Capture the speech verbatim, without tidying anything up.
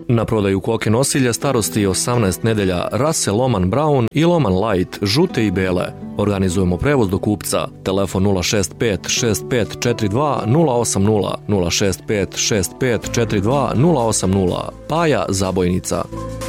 Na prodaju koke nosilje starosti osamnaest nedelja rase Loman Brown i Loman Light, žute i bele. Organizujemo prevoz do kupca. Telefon nula šest pet šest pet četiri dva nula osam nula, nula šest pet šest pet četiri dva nula osam nula. Paja Zabojnica.